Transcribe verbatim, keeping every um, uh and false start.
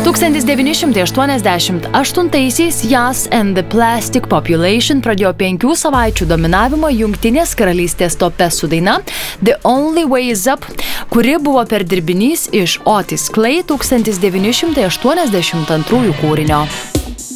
tūkstantis devyni šimtai aštuoniasdešimt aštuntaisiais Yas and the Plastic Population pradėjo penkių savaičių dominavimą Jungtinės karalystės tope su daina The Only Way Is Up, kuri buvo perdirbinys iš Otis Clay tūkstantis devyni šimtai aštuoniasdešimt antrųjų kūrinio.